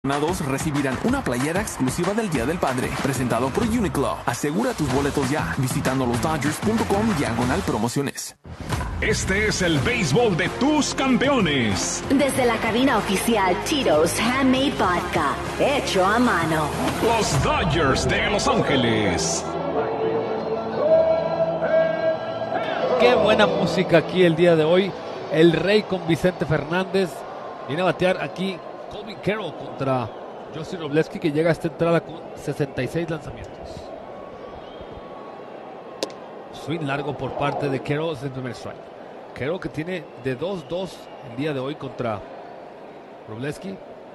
Recibirán una playera exclusiva del Día del Padre, presentado por Uniqlo. Asegura tus boletos ya, visitando losdodgers.com/promociones. Este es el béisbol de tus campeones. Desde la cabina oficial Tito's Handmade Vodka, hecho a mano. Los Dodgers de Los Ángeles. Qué buena música aquí el día de hoy. El Rey con Vicente Fernández. Viene a batear aquí Corbin Carroll contra Justin Robleski, que llega a esta entrada con 66 lanzamientos. Swing largo por parte de Carroll, es el primer strike. Carroll, que tiene de 2-2 el día de hoy contra Robleski.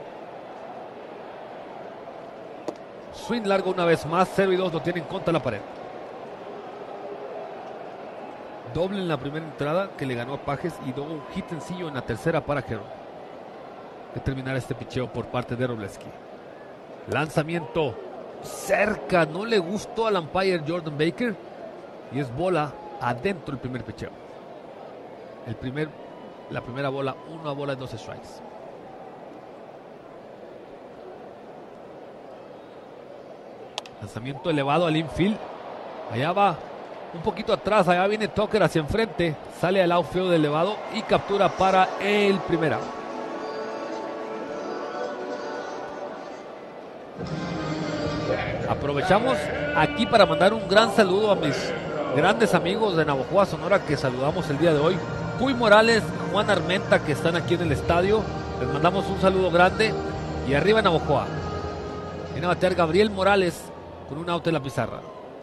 Swing largo una vez más, 0-2, lo tienen contra la pared. Doble en la primera entrada que le ganó a Pages y luego un hit sencillo en la tercera para Carroll. Que terminar este picheo por parte de Robleski. Lanzamiento cerca, no le gustó al umpire Jordan Baker y es bola adentro el primer picheo. La primera bola, una bola en 12 strikes. Lanzamiento elevado al infield. Allá va, un poquito atrás, allá viene Tucker hacia enfrente, sale al outfield elevado y captura para el primer out. Aprovechamos aquí para mandar un gran saludo a mis grandes amigos de Navojoa, Sonora, que saludamos el día de hoy. Cuy Morales, Juan Armenta, que están aquí en el estadio. Les mandamos un saludo grande. Y arriba Navojoa. Viene a batear Gabriel Morales con un out en la pizarra.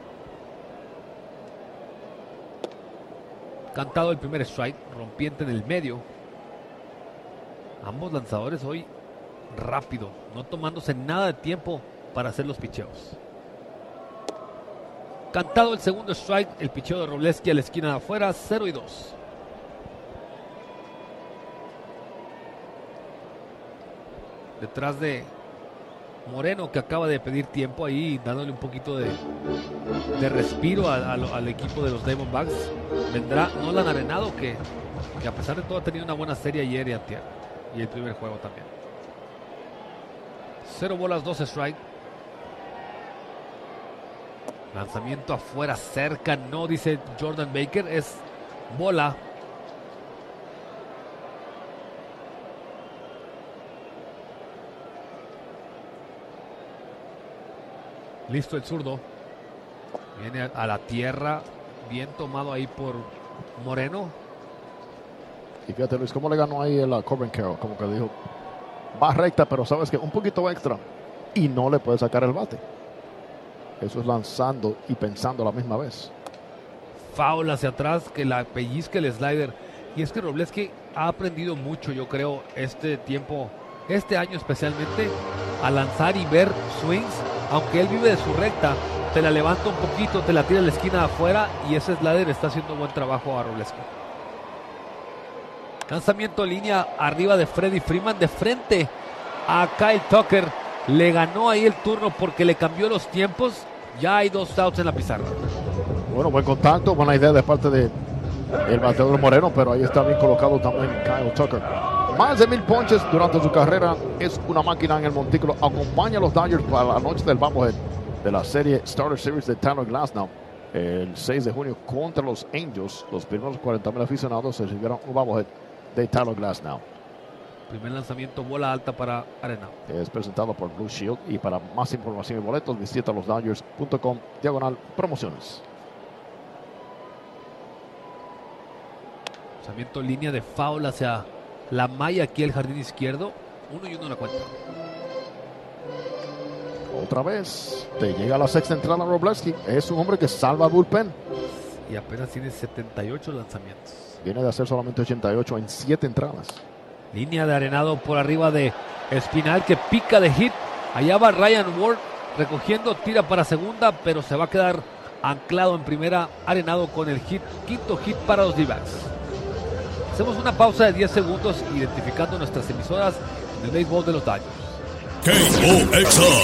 Cantado el primer strike, rompiente en el medio. Ambos lanzadores hoy rápido, no tomándose nada de tiempo para hacer los picheos. Cantado el segundo strike, el picheo de Robleski a la esquina de afuera, 0-2. Detrás de Moreno, que acaba de pedir tiempo ahí, dándole un poquito de respiro al equipo de los Diamondbacks. Vendrá Nolan Arenado, que a pesar de todo ha tenido una buena serie ayer y antier, y el primer juego también. 0 bolas, 12 strike. Lanzamiento afuera, cerca, no, dice Jordan Baker, es bola. Listo el zurdo. Viene a la tierra, bien tomado ahí por Moreno. Y fíjate, Luis, cómo le ganó ahí a Corbin Carroll, como que dijo, va recta, pero sabes que un poquito extra y no le puede sacar el bate. Eso es lanzando y pensando a la misma vez. Foul hacia atrás, que la pellizca el slider. Y es que Robleski ha aprendido mucho, yo creo, este año especialmente, a lanzar y ver swings. Aunque él vive de su recta, te la levanta un poquito, te la tira a la esquina de afuera y ese slider está haciendo buen trabajo a Robleski. Lanzamiento en línea arriba de Freddie Freeman, de frente a Kyle Tucker. Le ganó ahí el turno porque le cambió los tiempos. Ya hay 2 outs en la pizarra. Bueno, buen contacto, buena idea de parte de el bateador Moreno, pero ahí está bien colocado también Kyle Tucker. Más de 1000 ponches durante su carrera, es una máquina en el montículo. Acompaña a los Dodgers para la noche del bobblehead de la serie Starter Series de Tyler Glasnow. El 6 de junio contra los Angels, los primeros 40,000 aficionados se recibieron un bobblehead de Tyler Glasnow. Primer lanzamiento, bola alta para Arenado. Es presentado por Blue Shield y para más información y boletos visita losdodgers.com/promociones. Lanzamiento en línea de foul hacia la malla aquí el jardín izquierdo. 1-1 en la cuenta. Otra vez te llega la sexta entrada Robleski. Es un hombre que salva bullpen. Y apenas tiene 78 lanzamientos. Viene de hacer solamente 88 en 7 entradas. Línea de Arenado por arriba de Espinal, que pica de hit. Allá va Ryan Ward recogiendo, tira para segunda, pero se va a quedar anclado en primera. Arenado con el hit, quinto hit para los D-backs. Hacemos una pausa de 10 segundos identificando nuestras emisoras del béisbol de los Dodgers. KOXR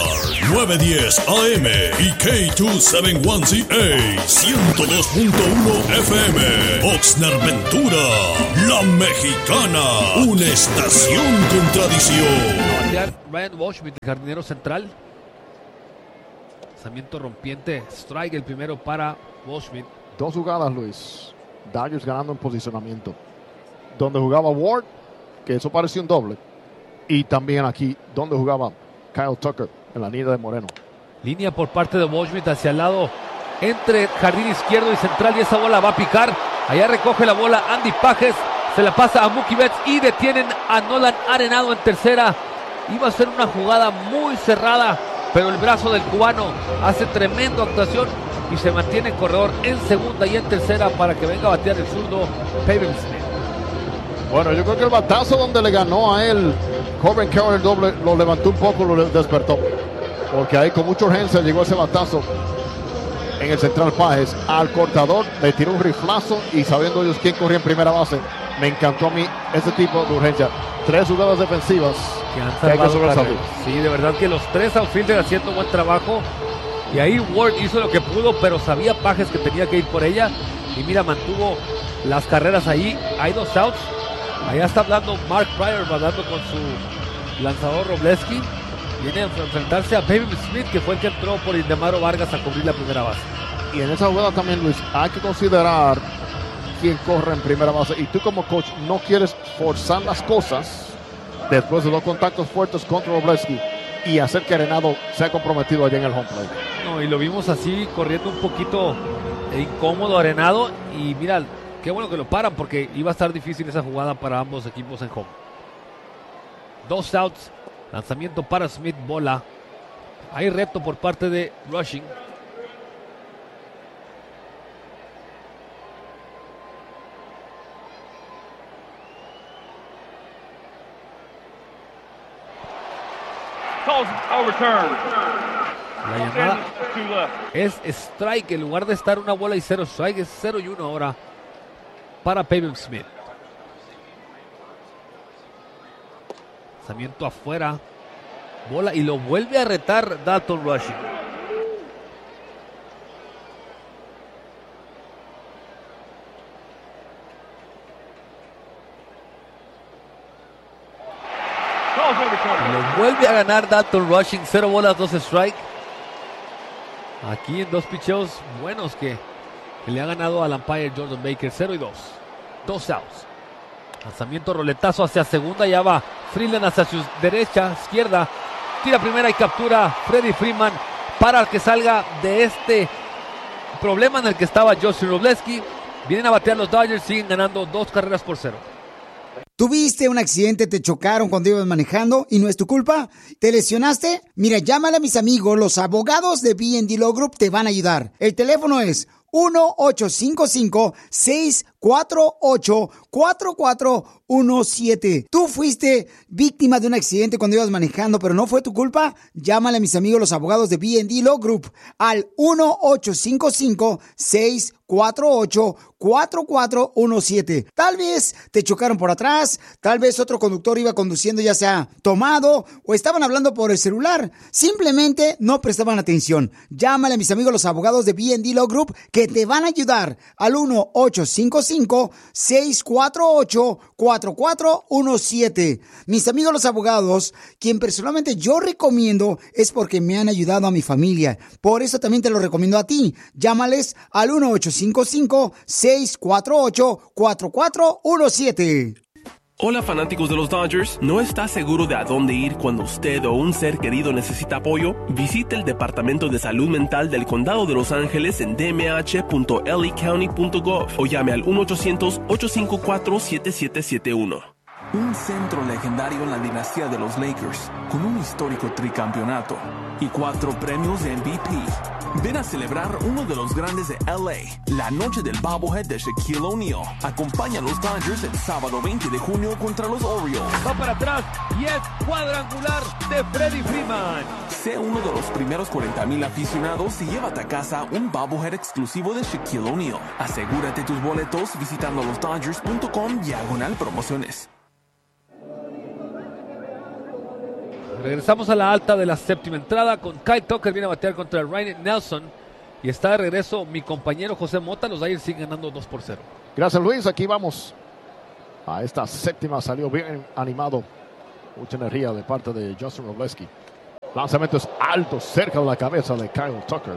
910 AM y K271CA 102.1 FM. Oxnard Ventura, La Mexicana, una estación con tradición. Ryan Walshman, el jardinero central. Lanzamiento rompiente, strike el primero para Walshman. 2 jugadas, Luis. Dodgers ganando en posicionamiento. Donde jugaba Ward, que eso parecía un doble. Y también aquí, donde jugaba Kyle Tucker, en la línea de Moreno. Línea por parte de Walshman hacia el lado entre jardín izquierdo y central, y esa bola va a picar. Allá recoge la bola Andy Pages, se la pasa a Mookie Betts y detienen a Nolan Arenado en tercera. Iba a ser una jugada muy cerrada, pero el brazo del cubano hace tremenda actuación y se mantiene en corredor en segunda y en tercera para que venga a batear el zurdo Pavin Smith. Bueno, yo creo que el batazo donde le ganó a él Corbin Carroll el doble lo levantó un poco, lo despertó. Porque ahí con mucha urgencia llegó ese batazo en el central Pages al cortador, le tiró un riflazo y sabiendo ellos quién corría en primera base, me encantó a mí ese tipo de urgencia. 3 jugadas defensivas que hay que sobresalir. Sí, de verdad que los 3 outfielders haciendo buen trabajo. Y ahí Ward hizo lo que pudo, pero sabía Pages que tenía que ir por ella. Y mira, mantuvo las carreras ahí. Hay 2 outs. Allá está hablando Mark Pryor, hablando con su lanzador Robleski. Viene a enfrentarse a Pavin Smith, que fue el que entró por Indemaro Vargas a cubrir la primera base. Y en esa jugada también, Luis, hay que considerar quién corre en primera base. Y tú como coach no quieres forzar las cosas después de 2 contactos fuertes contra Robleski y hacer que Arenado sea comprometido allá en el home plate. No, y lo vimos así, corriendo un poquito incómodo Arenado. Y mira, qué bueno que lo paran, porque iba a estar difícil esa jugada para ambos equipos en home. 2 outs, lanzamiento para Smith, bola. Hay reto por parte de Rushing. La llamada es strike en lugar de estar una bola y 0 strike, es 0 y 1 ahora para Pavin Smith. Lanzamiento afuera, bola, y lo vuelve a retar Dalton Rushing. Lo vuelve a ganar Dalton Rushing, 0 bolas, 2 strike. Aquí en 2 picheos buenos que le ha ganado al umpire Jordan Baker, 0 y 2. 2 outs. Lanzamiento roletazo hacia segunda, ya va Freeland hacia su derecha, izquierda. Tira primera y captura Freddie Freeman para que salga de este problema en el que estaba Justin Robleski. Vienen a batear los Dodgers, siguen ganando 2 carreras por 0. ¿Tuviste un accidente, te chocaron cuando ibas manejando y no es tu culpa? ¿Te lesionaste? Mira, llámale a mis amigos, los abogados de B&D Law Group te van a ayudar. El teléfono es 1-855-648-4417. ¿Tú fuiste víctima de un accidente cuando ibas manejando, pero no fue tu culpa? Llámale a mis amigos, los abogados de B&D Law Group, al 1-855-648-4417. Tal vez te chocaron por atrás, tal vez otro conductor iba conduciendo ya sea tomado o estaban hablando por el celular. Simplemente no prestaban atención. Llámale a mis amigos, los abogados de B&D Law Group, que te van a ayudar al 1-855-648-4417. Mis amigos los abogados, quien personalmente yo recomiendo, es porque me han ayudado a mi familia. Por eso también te lo recomiendo a ti. Llámales al 1-855-648-4417. Hola fanáticos de los Dodgers, ¿no está seguro de a dónde ir cuando usted o un ser querido necesita apoyo? Visite el Departamento de Salud Mental del Condado de Los Ángeles en dmh.lacounty.gov o llame al 1-800-854-7771. Un centro legendario en la dinastía de los Lakers, con un histórico tricampeonato y 4 premios de MVP. Ven a celebrar uno de los grandes de LA, la noche del bobblehead de Shaquille O'Neal. Acompaña a los Dodgers el sábado 20 de junio contra los Orioles. Va para atrás y es cuadrangular de Freddie Freeman. Sé uno de los primeros 40,000 aficionados y llévate a casa un bobblehead exclusivo de Shaquille O'Neal. Asegúrate tus boletos visitando losdodgers.com/promociones. Regresamos a la alta de la séptima entrada con Kyle Tucker, viene a batear contra Ryan Nelson y está de regreso mi compañero José Mota. Los Dodgers siguen ganando 2-0. Gracias, Luis. Aquí vamos a esta séptima. Salió bien animado. Mucha energía de parte de Justin Robleski. Lanzamiento es alto, cerca de la cabeza de Kyle Tucker.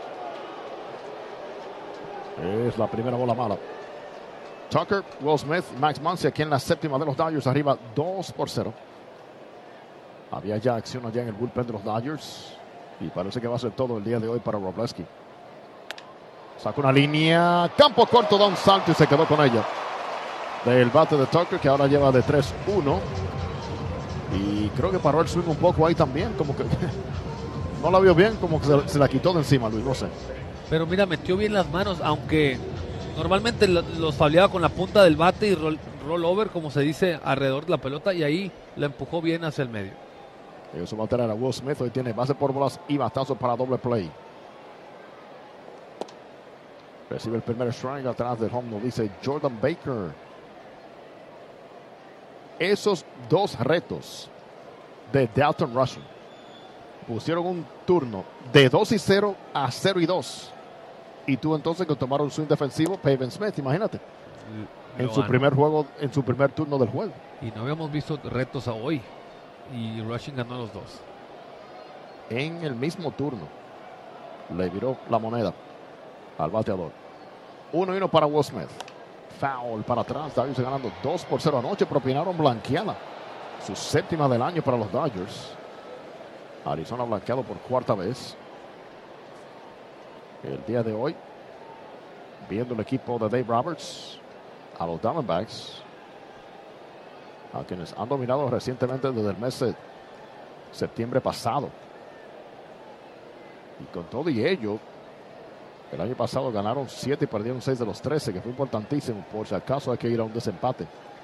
Es la primera bola mala. Tucker, Will Smith, Max Muncy aquí en la séptima de los Dodgers, arriba 2-0. Había ya acción allá en el bullpen de los Dodgers y parece que va a ser todo el día de hoy para Robleski. Sacó una línea, campo corto, da un salto y se quedó con ella. Del bate de Tucker, que ahora lleva de 3-1. Y creo que paró el swing un poco ahí también, como que no la vio bien, como que se la quitó de encima, Luis, no sé. Pero mira, metió bien las manos, aunque normalmente los fableaba con la punta del bate y roll over, como se dice, alrededor de la pelota, y ahí la empujó bien hacia el medio. Ellos va a tener a Will Smith, hoy tiene base por bolas y batazo para doble play. Recibe el primer strike atrás del home, nos dice Jordan Baker. Esos dos retos de Dalton Rushing pusieron un turno de 2-0 a 0-2. Y tú entonces que tomaron un swing defensivo, Pavin Smith, imagínate. En su primer juego, en su primer turno del juego. Y no habíamos visto retos a hoy. Y Rushing ganó los dos. En el mismo turno le viró la moneda al bateador. 1-1 para Will Smith. Foul para atrás. Dodgers ganando 2-0 anoche. Propinaron blanqueada. Su séptima del año para los Dodgers. Arizona blanqueado por cuarta vez. El día de hoy, viendo el equipo de Dave Roberts a los Diamondbacks, a quienes han dominado recientemente desde el mes de septiembre pasado. Y con todo y ello, el año pasado ganaron 7 y perdieron 6 de los 13, que fue importantísimo. Por si acaso hay que ir a un desempate.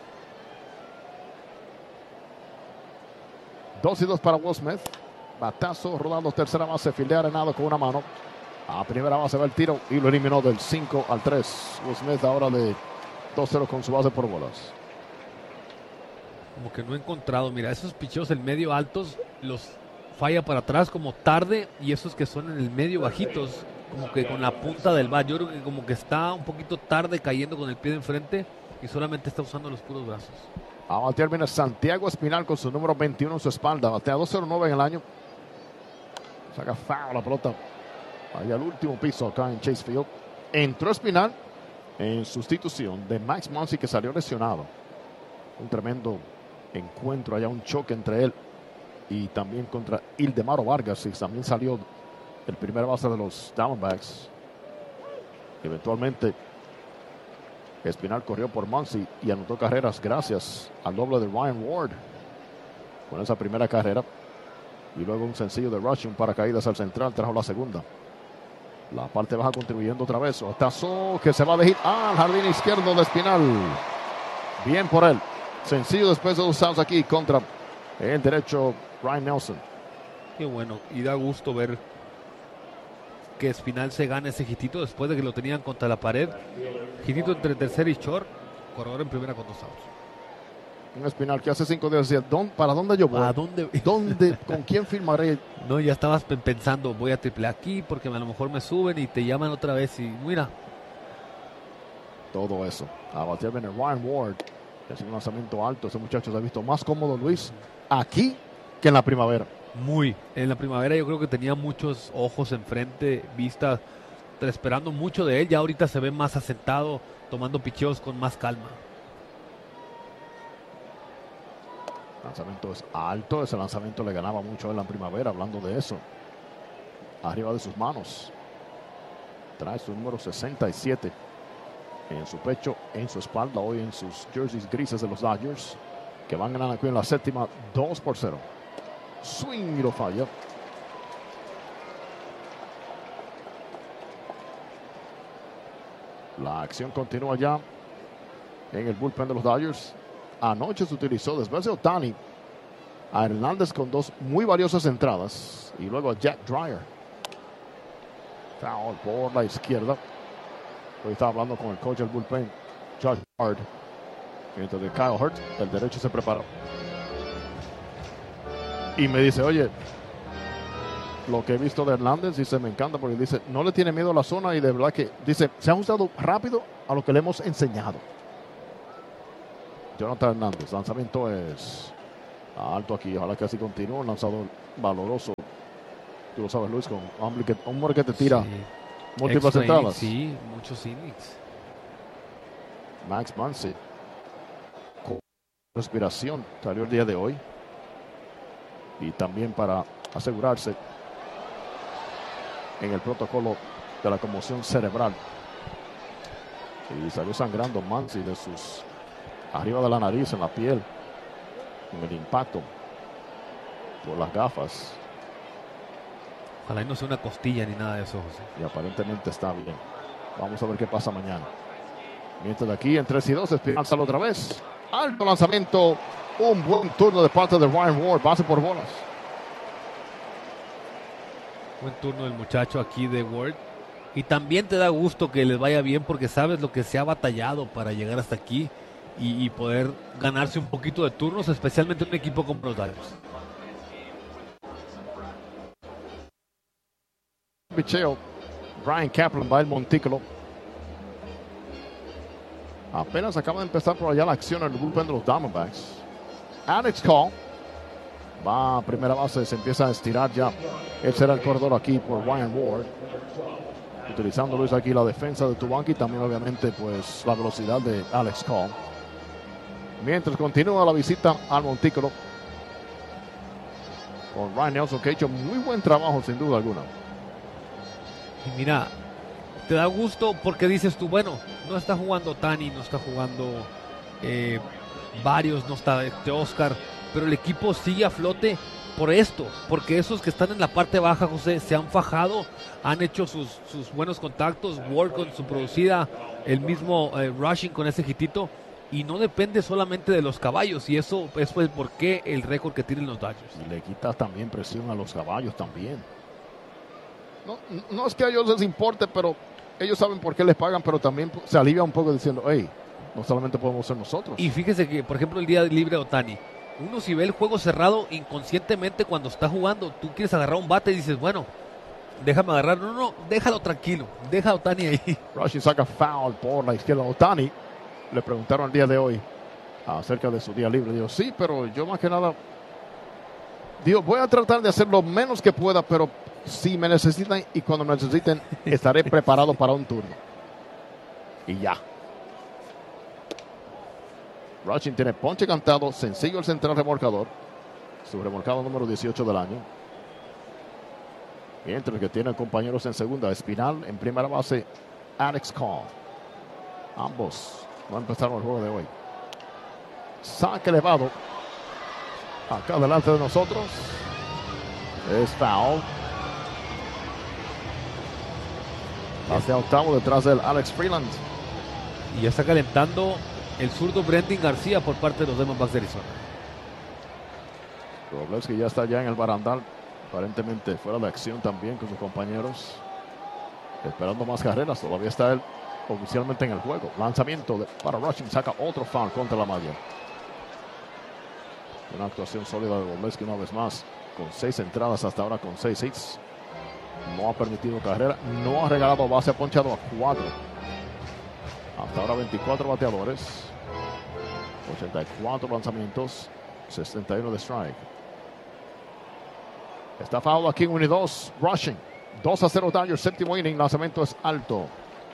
2-2 para Will Smith. Batazo, rodando tercera base, fildea arenado con una mano. A primera base va el tiro y lo eliminó del 5-3. Will Smith ahora de 2-0 con su base por bolas. Como que no he encontrado, mira, esos picheos en medio altos los falla para atrás como tarde, y esos que son en el medio bajitos, como que con la punta del bat. Yo creo que como que está un poquito tarde cayendo con el pie de enfrente y solamente está usando los puros brazos. A batear viene Santiago Espinal con su número 21 en su espalda. Batea 209 en el año. Saca foul la pelota ahí al último piso acá en Chase Field. Entró Espinal en sustitución de Max Muncy, que salió lesionado. Un tremendo encuentro allá, un choque entre él y también contra Ildemaro Vargas, y también salió el primer base de los Diamondbacks. Eventualmente Espinal corrió por Muncy y anotó carreras gracias al doble de Ryan Ward con esa primera carrera, y luego un sencillo de Rushing para caídas al central trajo la segunda. La parte baja contribuyendo otra vez. Otazo que se va de hit al jardín izquierdo de Espinal. Bien por él. Sencillo después de 2 outs aquí contra el derecho Ryan Nelson. Qué bueno, y da gusto ver que Espinal se gane ese hitito después de que lo tenían contra la pared. Hitito entre tercer y short, corredor en primera con 2 outs. Un Espinal que hace 5 días decía, ¿para dónde yo voy? ¿A dónde? ¿Con quién firmaré? No, ya estabas pensando, voy a triple aquí porque a lo mejor me suben y te llaman otra vez, y mira. Todo eso. A batear viene Ryan Ward. Es un lanzamiento alto. Ese muchacho se ha visto más cómodo, Luis, aquí que en la primavera. Muy. En la primavera yo creo que tenía muchos ojos enfrente, vista, esperando mucho de él. Ya ahorita se ve más asentado, tomando picheos con más calma. Lanzamiento es alto. Ese lanzamiento le ganaba mucho en la primavera, hablando de eso. Arriba de sus manos. Trae su número 67 en su pecho, en su espalda, hoy en sus jerseys grises de los Dodgers, que van ganando aquí en la séptima 2-0. Swing y lo falla. La acción continúa ya en el bullpen de los Dodgers. Anoche se utilizó, después de Ohtani, a Hernández con 2 muy valiosas entradas, y luego a Jack Dreyer. Foul por la izquierda. Hoy estaba hablando con el coach del bullpen, Josh Hart. Mientras de Kyle Hurt, el derecho se preparó. Y me dice, oye, lo que he visto de Hernández, dice, me encanta porque dice, no le tiene miedo a la zona y de verdad que, dice, se ha ajustado rápido a lo que le hemos enseñado. Jonathan Hernández, lanzamiento es alto aquí, ojalá que así continúe, un lanzador valoroso. Tú lo sabes, Luis, con un hombre que te tira múltiples entradas. Sí, muchos innings. Max Muncy, con respiración, salió el día de hoy. Y también para asegurarse en el protocolo de la conmoción cerebral. Y salió sangrando Muncy de sus arriba de la nariz, en la piel, con el impacto por las gafas. Ojalá y no sea una costilla ni nada de eso, José. Y aparentemente está bien. Vamos a ver qué pasa mañana. Mientras de aquí en 3-2, Espinal sale otra vez. Alto lanzamiento. Un buen turno de parte de Ryan Ward. Base por bolas. Buen turno del muchacho aquí de Ward. Y también te da gusto que les vaya bien porque sabes lo que se ha batallado para llegar hasta aquí y poder ganarse un poquito de turnos, especialmente en un equipo como los Dodgers. Picheo. Brian Kaplan va el montículo. Apenas acaba de empezar por allá la acción en el bullpen de los Diamondbacks. Alex Call va a primera base, se empieza a estirar ya. Él será el corredor aquí por Ryan Ward. Utilizando Luis aquí la defensa de Tubanqui, también obviamente pues la velocidad de Alex Call. Mientras continúa la visita al montículo con Ryan Nelson, que ha hecho muy buen trabajo sin duda alguna. Y mira, te da gusto porque dices tú, bueno, no está jugando Tani, no está jugando varios, no está Oscar, pero el equipo sigue a flote por esto, porque esos que están en la parte baja, José, se han fajado, han hecho sus buenos contactos, Ward con su producida, el mismo Rushing con ese hitito, y no depende solamente de los caballos, y eso es pues por qué el récord que tienen los Dodgers. Y le quita también presión a los caballos también. No es que a ellos les importe, pero ellos saben por qué les pagan, pero también se alivia un poco diciendo, hey, no solamente podemos ser nosotros. Y fíjese que, por ejemplo, el día libre de Ohtani, uno si ve el juego cerrado, inconscientemente cuando está jugando, tú quieres agarrar un bate y dices, bueno, déjame agarrar. No, déjalo tranquilo, deja a Ohtani ahí. Rushing saca foul por la izquierda. Ohtani, le preguntaron el día de hoy acerca de su día libre. Dijo, sí, pero yo más que nada, digo, voy a tratar de hacer lo menos que pueda, pero si me necesitan y cuando me necesiten, estaré preparado para un turno. Y ya. Rushing tiene ponche cantado, sencillo el central remolcador. Su remolcado número 18 del año. Mientras que tiene compañeros en segunda, Espinal en primera base, Alex Call. Ambos no empezaron el juego de hoy. Saque elevado. Acá delante de nosotros. Es foul. Hacia octavo detrás del Alex Freeland. Y ya está calentando el zurdo Brendan García por parte de los Diamondbacks de Arizona. Wroblewski ya está ya en el barandal, aparentemente fuera de acción también con sus compañeros, esperando más carreras. Todavía está él oficialmente en el juego. Lanzamiento para Rushing, saca otro foul contra la malla. Una actuación sólida de Wroblewski una vez más, con 6 entradas hasta ahora, con 6 hits. No ha permitido carrera, no ha regalado base, ha ponchado a 4. Hasta ahora 24 bateadores, 84 lanzamientos, 61 de strike. Está foul aquí en 1 y 2. Rushing. 2-0 Dodgers, séptimo inning. Lanzamiento es alto.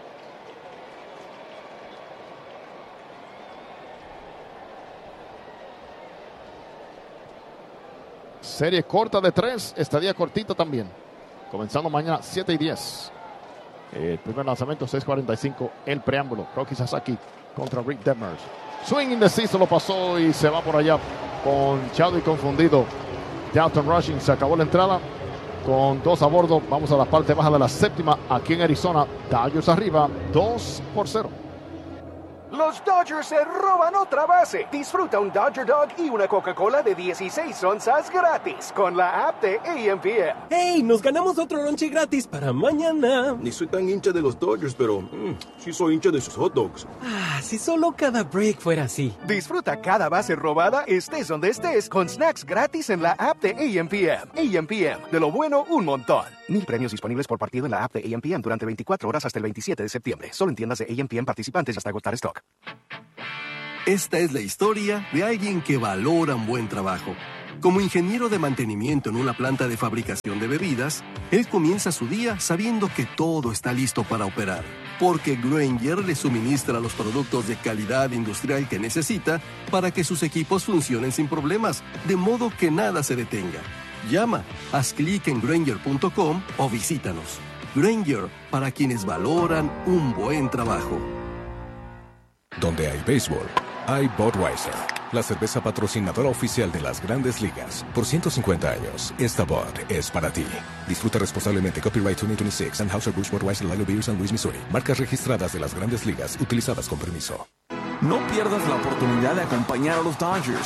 Serie corta de 3. Estadía cortita también. Comenzando mañana 7 y 10. El primer lanzamiento 6:45. El preámbulo. Rocky Sasaki contra Rick Detmers. Swing indeciso, lo pasó y se va por allá ponchado y confundido. Dalton Rushing, se acabó la entrada con 2 a bordo. Vamos a la parte baja de la séptima aquí en Arizona. Dodgers arriba 2-0. Los Dodgers se roban otra base. Disfruta un Dodger Dog y una Coca-Cola de 16 onzas gratis con la app de AM/PM. ¡Hey! Nos ganamos otro lonche gratis para mañana. Ni soy tan hincha de los Dodgers, pero sí soy hincha de sus hot dogs. Si solo cada break fuera así. Disfruta cada base robada, estés donde estés, con snacks gratis en la app de AM/PM. AM/PM, de lo bueno, un montón. 1000 premios disponibles por partido en la app de AM/PM durante 24 horas hasta el 27 de septiembre. Solo en tiendas de AM/PM participantes hasta agotar stock. Esta es la historia de alguien que valora un buen trabajo. Como ingeniero de mantenimiento en una planta de fabricación de bebidas, él comienza su día sabiendo que todo está listo para operar, porque Grainger le suministra los productos de calidad industrial que necesita para que sus equipos funcionen sin problemas, de modo que nada se detenga. Llama, haz clic en Grainger.com o visítanos. Grainger, para quienes valoran un buen trabajo. Donde hay béisbol, hay Budweiser, la cerveza patrocinadora oficial de las Grandes Ligas. Por 150 años, esta Bud es para ti. Disfruta responsablemente. Copyright 2026, Anheuser-Busch Budweiser Lager Beer, San Luis, Missouri. Marcas registradas de las Grandes Ligas, utilizadas con permiso. No pierdas la oportunidad de acompañar a los Dodgers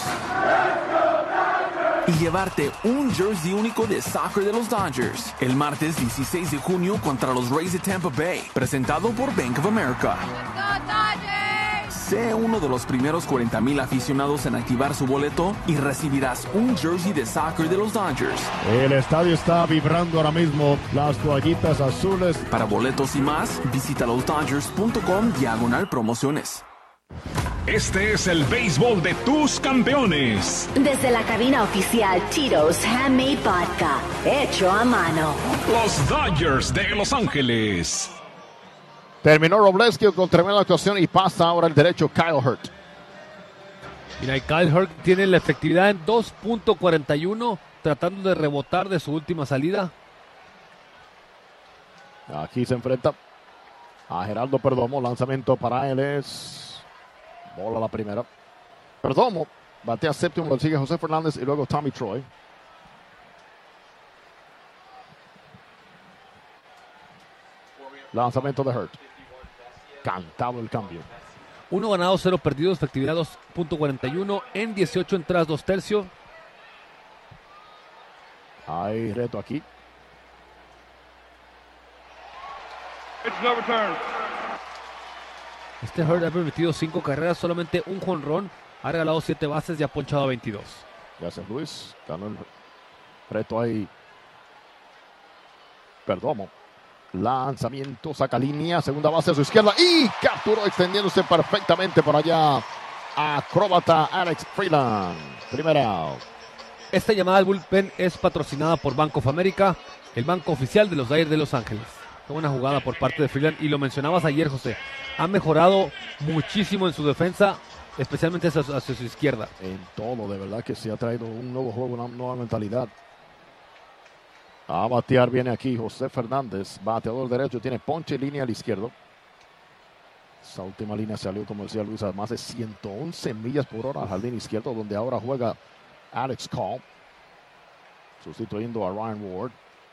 y llevarte un jersey único de soccer de los Dodgers el martes 16 de junio contra los Rays de Tampa Bay, presentado por Bank of America. Sé uno de los primeros 40,000 aficionados en activar su boleto y recibirás un jersey de soccer de los Dodgers. El estadio está vibrando ahora mismo, las toallitas azules. Para boletos y más, visita losdodgers.com/promociones. Este es el béisbol de tus campeones. Desde la cabina oficial Tito's Handmade Vodka, hecho a mano. Los Dodgers de Los Ángeles. Terminó Robleski con tremenda actuación y pasa ahora el derecho Kyle Hurt. Mira, y Kyle Hurt tiene la efectividad en 2.41, tratando de rebotar de su última salida. Aquí se enfrenta a Geraldo Perdomo. Lanzamiento para él es bola la primera. Perdomo batea séptimo, lo sigue José Fernández y luego Tommy Troy. Lanzamiento de Hurt. Cantado el cambio. 1 ganado, 0 perdidos, efectividad 2.41 en 18 entradas, 2 tercios. Hay reto aquí. Este Hurt ha permitido 5 carreras, solamente un jonrón, ha regalado 7 bases y ha ponchado a 22. Gracias, Luis. Ganó el reto ahí. Perdomo. Lanzamiento, saca línea, segunda base a su izquierda y capturó extendiéndose perfectamente por allá. Acróbata Alex Freeland. Primera out. Esta llamada al bullpen es patrocinada por Bank of America, el banco oficial de los Dodgers de Los Ángeles. Qué buena jugada por parte de Freeland, y lo mencionabas ayer, José. Ha mejorado muchísimo en su defensa, especialmente hacia su izquierda. En todo, de verdad que sí ha traído un nuevo juego, una nueva mentalidad. A batear viene aquí José Fernández, bateador derecho, tiene ponche y línea al izquierdo. Esa última línea salió, como decía Luis, a más de 111 millas por hora al jardín izquierdo, donde ahora juega Alex Call, sustituyendo a Ryan Ward.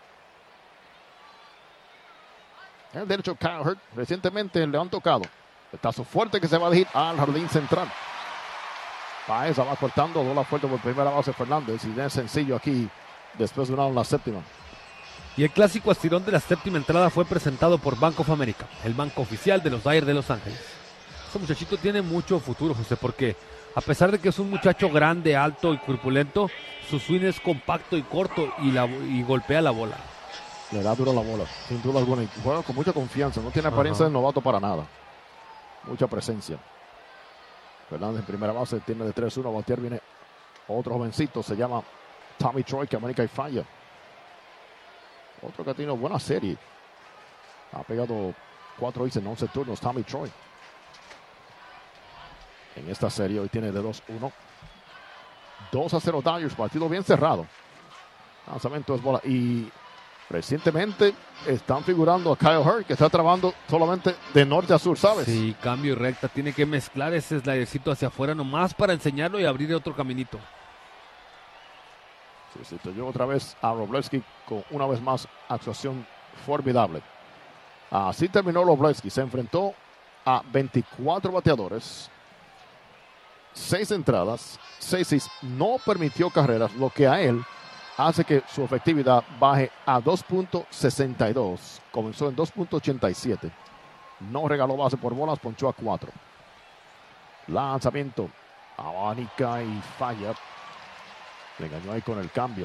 El derecho Kyle Hurt, recientemente le han tocado. Petazo fuerte que se va a dirigir al jardín central. Paeza va cortando, bola fuerte por primera base Fernández, y es sencillo aquí después de una en la séptima. Y el clásico estirón de la séptima entrada fue presentado por Bank of America, el banco oficial de los Dodgers de Los Ángeles. Este muchachito tiene mucho futuro, José, porque a pesar de que es un muchacho grande, alto y corpulento, su swing es compacto y corto y golpea la bola. Le da duro la bola, sin duda alguna, y juega con mucha confianza, no tiene apariencia de novato para nada. Mucha presencia. Fernández en primera base, tiene de 3-1, a batear viene otro jovencito, se llama Tommy Troy, que América y falla. Otro que ha tenido buena serie. Ha pegado 4 hits en 11 turnos, Tommy Troy. En esta serie hoy tiene de 2-1. 2-0 Dodgers, partido bien cerrado. Lanzamiento es bola. Y recientemente están figurando a Kyle Hurt, que está trabajando solamente de norte a sur, ¿sabes? Sí, cambio y recta. Tiene que mezclar ese slidercito hacia afuera nomás para enseñarlo y abrir otro caminito. Sustituyó otra vez a Robleski con una vez más actuación formidable. Así terminó Robleski. Se enfrentó a 24 bateadores, 6 entradas, 6 no permitió carreras, lo que a él hace que su efectividad baje a 2.62. Comenzó en 2.87. No regaló base por bolas, ponchó a 4. Lanzamiento, abanica y falla. Le engañó ahí con el cambio.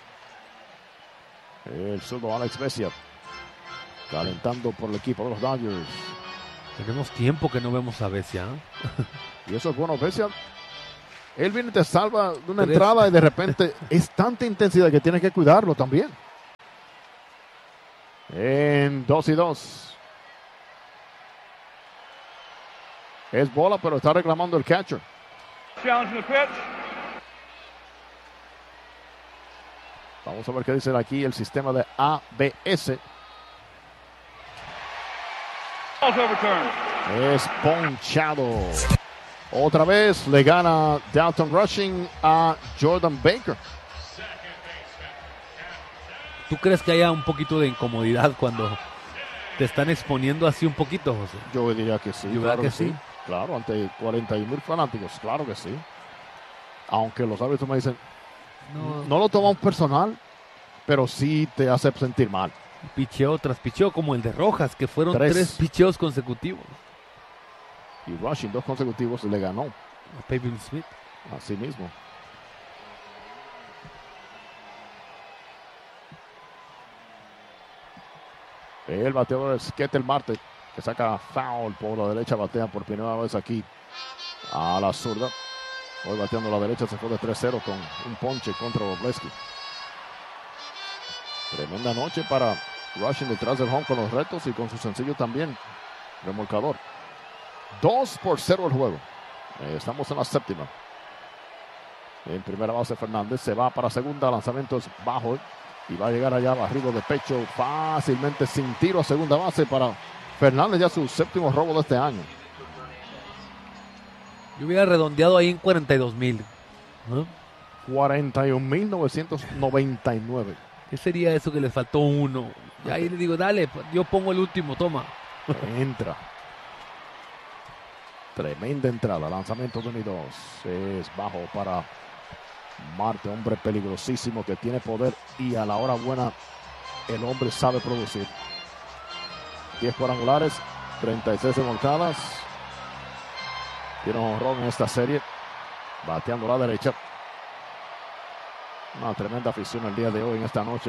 El zurdo Alex Vesia calentando por el equipo de los Dodgers. Tenemos tiempo que no vemos a Vesia. Y eso es bueno. Vesia, él viene y te salva de una entrada y de repente es tanta intensidad que tienes que cuidarlo también. En 2-2. Es bola, pero está reclamando el catcher. Vamos a ver qué dice aquí el sistema de ABS. Es ponchado. Otra vez le gana Dalton Rushing a Jordan Baker. ¿Tú crees que haya un poquito de incomodidad cuando te están exponiendo así un poquito, José? Yo diría que sí. Yo Claro que sí. Claro, ante 41,000 fanáticos. Claro que sí. Aunque los árbitros me dicen, no lo tomamos personal, pero sí te hace sentir mal. Picheo tras picheo como el de Rojas, que fueron 3 picheos consecutivos. Y Rushing 2 consecutivos le ganó a Pavin Smith. Así mismo. El bateador es Ketel Marte, que saca foul por la derecha, batea por primera vez aquí a la zurda. Hoy bateando a la derecha, se fue de 3-0 con un ponche contra Wroblewski. Tremenda noche para Rushing detrás del home con los retos y con su sencillo también, remolcador. 2-0 el juego. Estamos en la séptima. En primera base Fernández, se va para segunda, lanzamiento es bajo y va a llegar allá barrido de pecho fácilmente sin tiro a segunda base para Fernández, ya su séptimo robo de este año. Yo hubiera redondeado ahí en 42,000. 41,999. ¿Qué sería eso que les faltó uno? Y ahí le digo, dale, yo pongo el último, toma. Entra. Tremenda entrada, lanzamiento de 1-2. Es bajo para Marte, hombre peligrosísimo que tiene poder y a la hora buena el hombre sabe producir. 10 cuadrangulares, 36 remolcadas. Tiene un jonrón en esta serie, bateando a la derecha. Una tremenda afición el día de hoy, en esta noche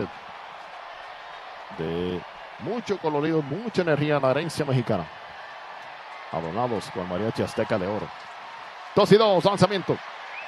de mucho colorido, mucha energía en la herencia mexicana. Adornados con mariachi azteca de oro. 2-2, lanzamiento.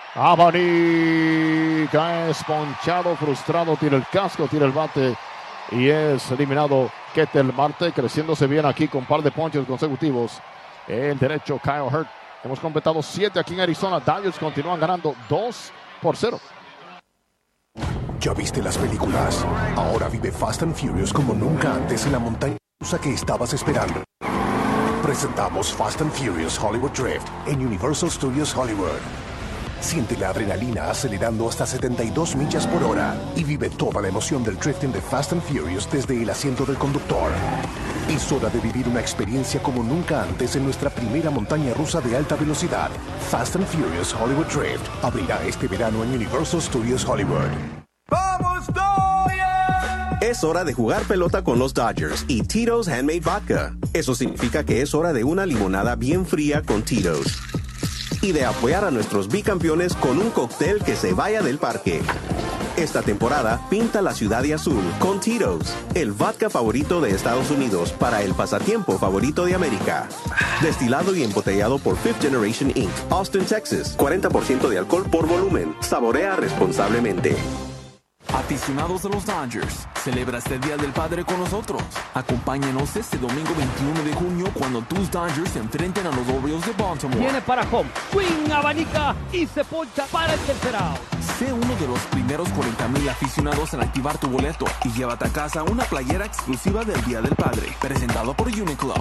Abanica es ponchado, frustrado, tira el casco, tira el bate y es eliminado Ketel Marte, creciéndose bien aquí con un par de ponches consecutivos. El derecho Kyle Hurt. Hemos completado 7 aquí en Arizona. Dodgers continúan ganando 2-0. ¿Ya viste las películas? Ahora vive Fast and Furious como nunca antes en la montaña rusa que estabas esperando. Presentamos Fast and Furious Hollywood Drift en Universal Studios Hollywood. Siente la adrenalina acelerando hasta 72 millas por hora y vive toda la emoción del drifting de Fast and Furious desde el asiento del conductor. Es hora de vivir una experiencia como nunca antes en nuestra primera montaña rusa de alta velocidad. Fast and Furious Hollywood Drift abrirá este verano en Universal Studios Hollywood. ¡Vamos, Dodgers! Es hora de jugar pelota con los Dodgers y Tito's Handmade Vodka. Eso significa que es hora de una limonada bien fría con Tito's. Y de apoyar a nuestros bicampeones con un cóctel que se vaya del parque. Esta temporada, pinta la ciudad de azul con Tito's, el vodka favorito de Estados Unidos para el pasatiempo favorito de América. Destilado y embotellado por Fifth Generation Inc., Austin, Texas. 40% de alcohol por volumen. Saborea responsablemente. Aficionados de los Dodgers, celebra este Día del Padre con nosotros. Acompáñanos este domingo 21 de junio cuando tus Dodgers se enfrenten a los Orioles de Baltimore. Viene para home, swing, abanica y se poncha para el tercer out. Sé uno de los primeros 40,000 aficionados en activar tu boleto y llévate a casa una playera exclusiva del Día del Padre, presentado por Uniqlo.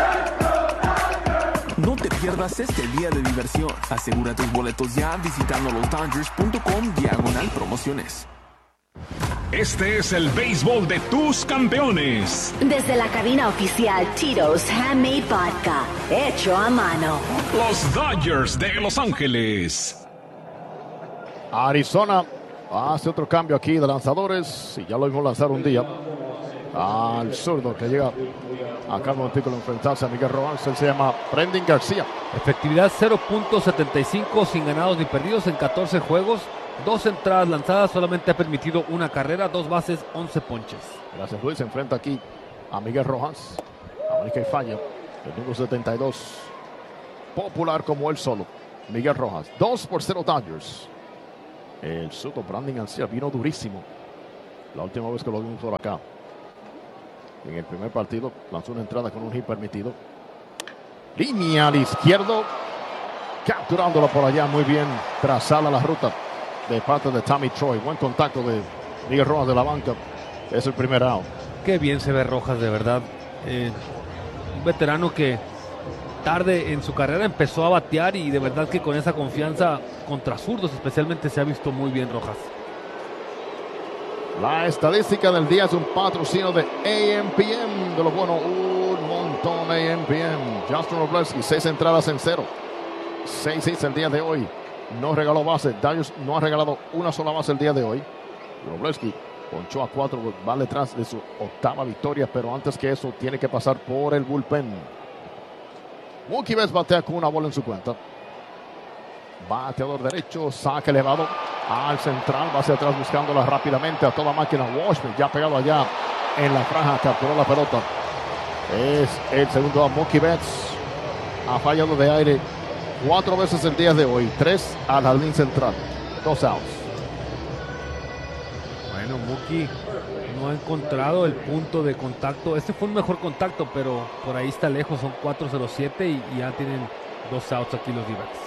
No te pierdas este día de diversión. Asegura tus boletos ya visitando losdodgers.com/promociones. Este es el béisbol de tus campeones. Desde la cabina oficial Tito's Handmade Vodka, hecho a mano. Los Dodgers de Los Ángeles. Arizona hace otro cambio aquí de lanzadores. Y ya lo vimos lanzar un día al zurdo que llega acá al montículo a enfrentarse a Miguel Rojas. Él se llama Brendan García. Efectividad 0.75 sin ganados ni perdidos en 14 juegos. 2 entradas lanzadas, solamente ha permitido una carrera, 2 bases, 11 ponches. Gracias, Luis. Se enfrenta aquí a Miguel Rojas. A que falla. El número 72. Popular como él solo. Miguel Rojas. 2-0 Dodgers. El zurdo Brendan García vino durísimo la última vez que lo vimos por acá. En el primer partido lanzó una entrada con un hit permitido. Línea al izquierdo. Capturándolo por allá muy bien. Trazada la ruta de parte de Tommy Troy. Buen contacto de Miguel Rojas de la banca. Es el primer out. Qué bien se ve Rojas, de verdad. Un veterano que tarde en su carrera empezó a batear y de verdad que con esa confianza contra zurdos especialmente se ha visto muy bien Rojas. La estadística del día es un patrocinio de AMPM. De lo bueno, un montón AMPM. Justin Robleski, 6 entradas en 0. 6 hits el día de hoy. No regaló base. Dodgers no ha regalado una sola base el día de hoy. Robleski ponchó a 4, va detrás de su 8ª victoria, pero antes que eso tiene que pasar por el bullpen. Mookie Betts batea con una bola en su cuenta. Bateador derecho, saque elevado al central, va hacia atrás buscándola rápidamente a toda máquina. Washburn ya pegado allá en la franja, capturó la pelota. Es el segundo a Mookie Betts. Ha fallado de aire 4 veces el día de hoy, 3 al jardín central, 2 outs. Bueno, Mookie no ha encontrado el punto de contacto. Este fue un mejor contacto, pero por ahí está lejos, son 4-0-7 y ya tienen 2 outs aquí los D-backs.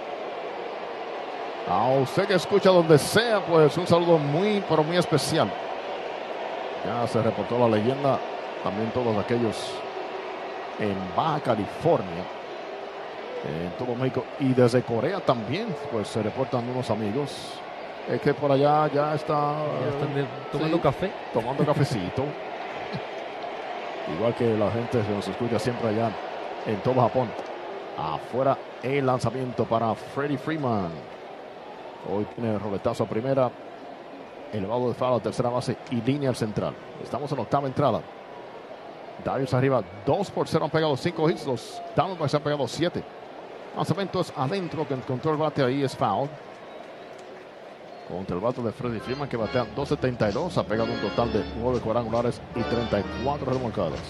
A usted que escucha donde sea, pues un saludo muy, pero muy especial. Ya se reportó la leyenda, también todos aquellos en Baja California, en todo México y desde Corea también, pues se reportan unos amigos. Es que por allá ya están tomando café. Tomando cafecito. Igual que la gente que nos escucha siempre allá en todo Japón. Afuera el lanzamiento para Freddie Freeman. Hoy tiene el roletazo a primera. Elevado de foul a tercera base y línea al central. Estamos en 8ª entrada. Dodgers arriba 2-0. Han pegado 5 hits. Los Diamondbacks han pegado 7. Lanzamiento es adentro, que encontró el bate ahí, es foul. Contra el bate de Freddie Freeman, que batea 2.72. Ha pegado un total de 9 cuadrangulares y 34 remolcadas.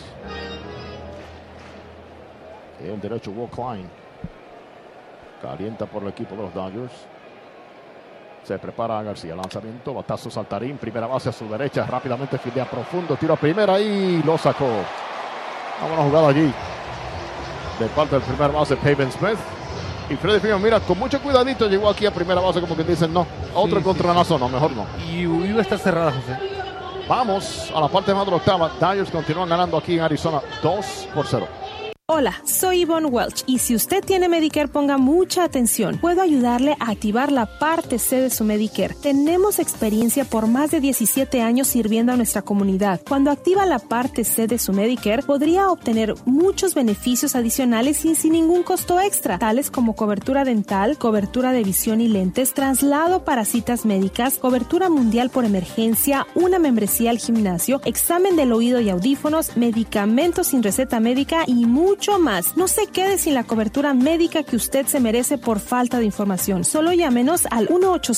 El derecho, Will Klein. Calienta por el equipo de los Dodgers. Se prepara García. Lanzamiento, batazo saltarín. Primera base a su derecha. Rápidamente fildea profundo. Tiro a primera y lo sacó. Una buena jugada allí de parte del primer base, Pavin Smith. Y Freddie Freeman, mira, con mucho cuidadito llegó aquí a primera base, como que dicen no. Otro encontronazo, no, mejor no. Y iba a estar cerrada, José. Vamos a la parte más de la 8ª. Dodgers continúan ganando aquí en Arizona 2-0. Hola, soy Yvonne Welch y si usted tiene Medicare, ponga mucha atención. Puedo ayudarle a activar la parte C de su Medicare. Tenemos experiencia por más de 17 años sirviendo a nuestra comunidad. Cuando activa la parte C de su Medicare, podría obtener muchos beneficios adicionales y sin ningún costo extra, tales como cobertura dental, cobertura de visión y lentes, traslado para citas médicas, cobertura mundial por emergencia, una membresía al gimnasio, examen del oído y audífonos, medicamentos sin receta médica y mucho más. No se quede sin la cobertura médica que usted se merece por falta de información. Solo llámenos al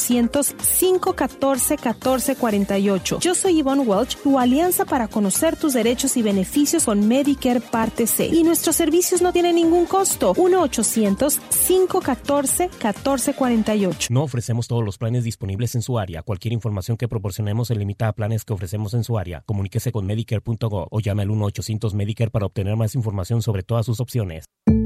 1-800-514-1448. Yo soy Yvonne Welch, tu alianza para conocer tus derechos y beneficios con Medicare Parte C. Y nuestros servicios no tienen ningún costo. 1-800-514-1448. No ofrecemos todos los planes disponibles en su área. Cualquier información que proporcionemos se limita a planes que ofrecemos en su área. Comuníquese con Medicare.gov o llame al 1-800-Medicare para obtener más información sobre todas sus opciones.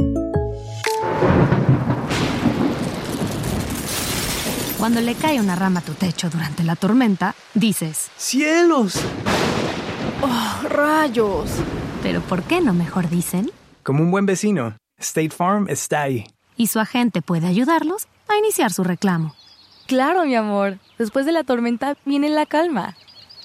Cuando le cae una rama a tu techo durante la tormenta, dices ¡cielos! ¡Oh, rayos! Pero ¿por qué no mejor dicen? Como un buen vecino, State Farm está ahí. Y su agente puede ayudarlos a iniciar su reclamo. Claro, mi amor. Después de la tormenta viene la calma.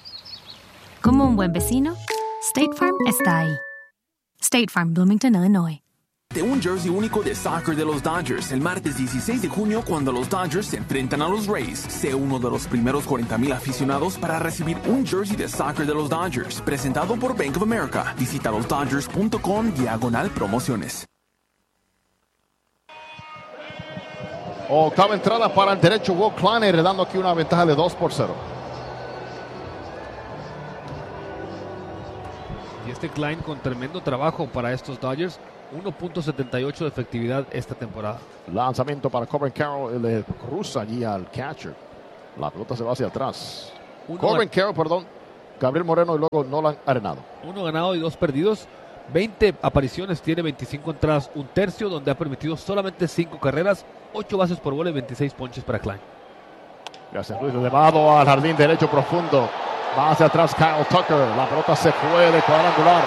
Como un buen vecino, State Farm está ahí. State Farm, Bloomington, Illinois. De un jersey único de soccer de los Dodgers el martes 16 de junio cuando los Dodgers se enfrentan a los Rays. Sé uno de los primeros 40,000 aficionados para recibir un jersey de soccer de los Dodgers. Presentado por Bank of America. Visita losdodgers.com/promociones. Octava entrada para el derecho, Will Klein, heredando aquí una ventaja de 2-0. Y este Klein con tremendo trabajo para estos Dodgers. 1.78 de efectividad esta temporada. Lanzamiento para Corbin Carroll, le cruza allí al catcher. La pelota se va hacia atrás. Corbin Carroll, perdón. Gabriel Moreno y luego Nolan Arenado. 1 ganado y 2 perdidos. 20 apariciones, tiene 25 entradas, un tercio, donde ha permitido solamente 5 carreras, 8 bases por bola y 26 ponches para Klein. Gracias, Luis. Elevado al jardín derecho profundo. Va hacia atrás Kyle Tucker. La pelota se fue de cuadrangular.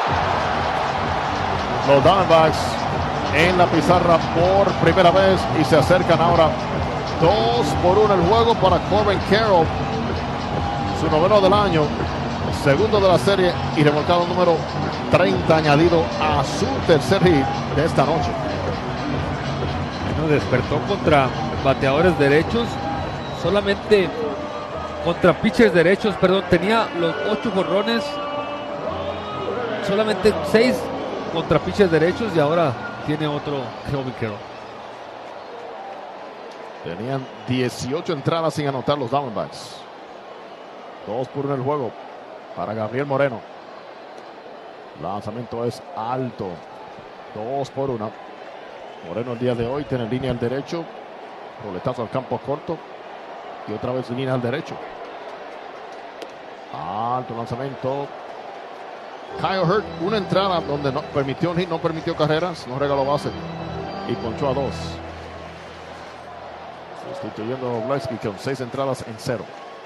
Los Diamondbacks en la pizarra por primera vez y se acercan ahora 2-1 el juego para Corbin Carroll. Su noveno del año, segundo de la serie y remolcado número 30 añadido a su tercer hit de esta noche. Bueno, despertó contra bateadores derechos, solamente contra pitchers derechos, perdón, tenía los 8 jonrones, solamente 6 contra pitchers derechos y ahora tiene otro Corbin Carroll. Tenían 18 entradas sin anotar los Diamondbacks. 2-1 en el juego para Gabriel Moreno. Lanzamiento es alto. 2-1. Moreno el día de hoy tiene línea al derecho. Roletazo al campo corto. Y otra vez línea al derecho. Alto lanzamiento. Kyle Hurt, una entrada donde no permitió hit, no permitió carreras, no regaló base y ponchó a 2. Sustituyendo a Robleski con 6 entradas en 0.